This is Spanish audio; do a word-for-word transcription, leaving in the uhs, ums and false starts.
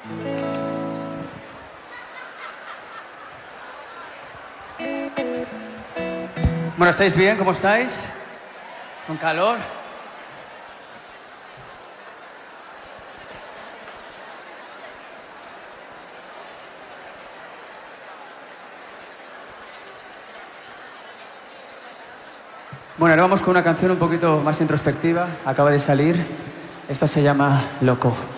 Bueno, ¿estáis bien? ¿Cómo estáis? ¿Con calor? Bueno, ahora vamos con una canción un poquito más introspectiva. Acaba de salir. Esto se llama Loco.